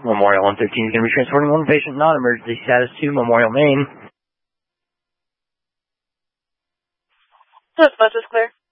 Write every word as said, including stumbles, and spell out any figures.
Memorial one thirteen is going to be transporting one patient, non-emergency status to Memorial, Maine. This bus is clear.